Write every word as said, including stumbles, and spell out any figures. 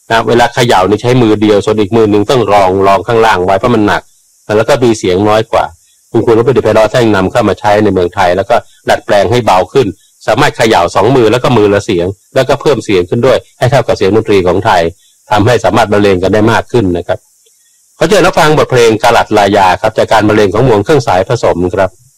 นะเวลาเขย่านี่ใช้มือเดียวส่วนอีกมือหนึ่งต้องรองรองข้างล่างไว้เพราะมันหนักแล้วก็มีเสียงน้อยกว่าคุณครูนพดลไพเราะท่านนำเข้ามาใช้ในเมืองไทยแล้วก็ดัดแปลงให้เบาขึ้นสามารถเขย่าสองมือแล้วก็มือละเสียงแล้วก็เพิ่มเสียงขึ้นด้วยให้เท่ากับเสียงดนตรีของไทยทำให้สามารถบรรเลงกันได้มากขึ้นนะครับขอเชิญรับฟังบทเพลงกาลัดลายาครับจากการบรรเลงของวงเครื่องสายผสมครับ